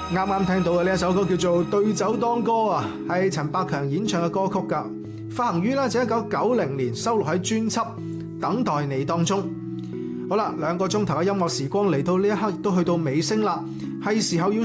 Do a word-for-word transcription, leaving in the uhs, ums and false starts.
啱啱聽到嘅呢一首歌叫做《對酒當歌》啊，係陳百強演唱嘅歌曲㗎，發行於咧就一九九零年，收錄喺專輯《等待你》當中。好啦，兩個鐘頭嘅音樂時光嚟到呢一刻，亦都去到尾聲啦，係時候要